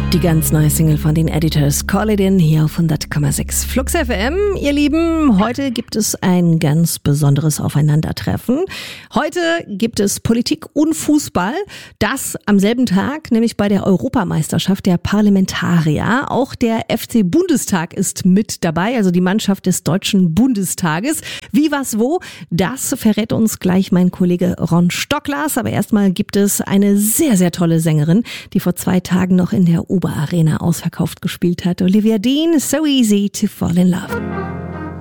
Die ganz neue Single von den Editors, Call It In, hier auf 100,6 Flux FM. Ihr Lieben, heute gibt es ein ganz besonderes Aufeinandertreffen. Heute gibt es Politik und Fußball. Das am selben Tag, nämlich bei der Europameisterschaft der Parlamentarier. Auch der FC Bundestag ist mit dabei, also die Mannschaft des Deutschen Bundestages. Wie, was, wo, das verrät uns gleich mein Kollege Ron Stocklers. Aber erstmal gibt es eine sehr, sehr tolle Sängerin, die vor 2 Tagen noch in der Oberarena ausverkauft gespielt hat. Olivia Dean, So Easy to Fall in Love.